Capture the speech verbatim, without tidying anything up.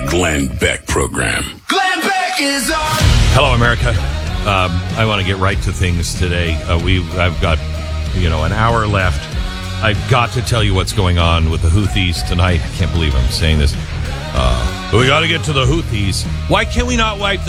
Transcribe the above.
Glenn Beck Program. Glenn Beck is on. Hello, America. Um, I want to get right to things today. Uh, we, I've got, you know, an hour left. I've got to tell you what's going on with the Houthis tonight. I can't believe I'm saying this. Uh, we got to get to the Houthis. Why can't we not wipe the